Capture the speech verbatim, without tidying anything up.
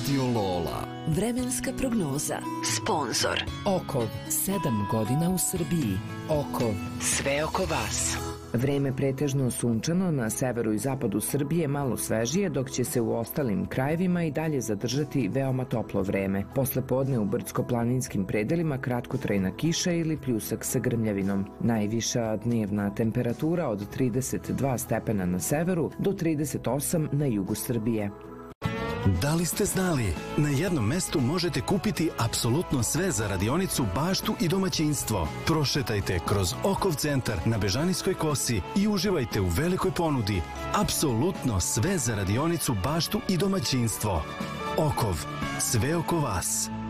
Radio Lola. Vremenska prognoza. Sponzor. Okov, sedam godina u Srbiji. Okov, sve oko vas. Vreme pretežno sunčano, na severu i zapadu Srbije malo svežije, dok će se u ostalim krajevima i dalje zadržati veoma toplo vreme. Posle podne u brdsko-planinskim predelima kratkotrajna kiša ili pljusak sa grmljavinom. Najviša dnevna temperatura od trideset dva stepena na severu do trideset osam na jugu Srbije. Da li ste znali? Na jednom mestu možete kupiti apsolutno sve za radionicu, baštu i domaćinstvo. Prošetajte kroz Okov centar na Bežanijskoj kosi i uživajte u velikoj ponudi. Apsolutno sve za radionicu, baštu i domaćinstvo. Okov, sve oko vas.